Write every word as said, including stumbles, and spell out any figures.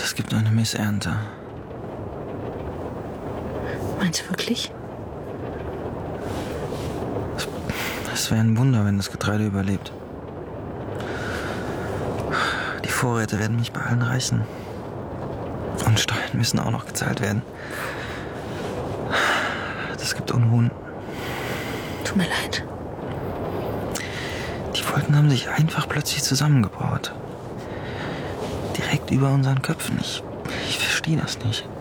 Es gibt eine Missernte. Meinst du wirklich? Es wäre ein Wunder, wenn das Getreide überlebt. Die Vorräte werden nicht bei allen reichen. Und Steuern müssen auch noch gezahlt werden. Das gibt Unruhen. Tut mir leid. Die Wolken haben sich einfach plötzlich zusammengebraut. Direkt über unseren Köpfen. Ich, ich verstehe das nicht.